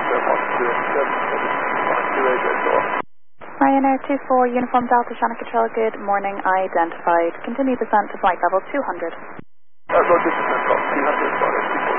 Ryanair 24, Uniform Delta, Shannon Control, good morning, identified. Continue descent to flight level 200. Roger,